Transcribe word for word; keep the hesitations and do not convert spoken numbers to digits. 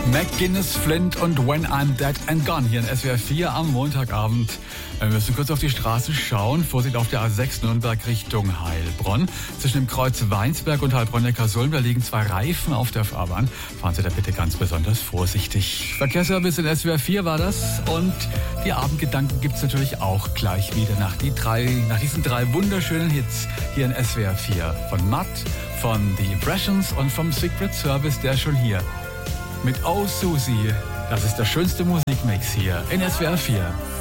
McGuinness, Flint und When I'm Dead and Gone hier in S W R vier am Montagabend. Wir müssen kurz auf die Straße schauen. Vorsicht auf der A sechs Nürnberg Richtung Heilbronn. Zwischen dem Kreuz Weinsberg und Heilbronn-Neckarsulm, da liegen zwei Reifen auf der Fahrbahn. Fahren Sie da bitte ganz besonders vorsichtig. Verkehrsservice in S W R vier war das. Und die Abendgedanken gibt's natürlich auch gleich wieder nach, die drei, nach diesen drei wunderschönen Hits hier in S W R vier. Von Matt, von The Impressions und vom Secret Service, der schon hier mit Oh Susie. Das ist der schönste Musikmix hier in S W R vier.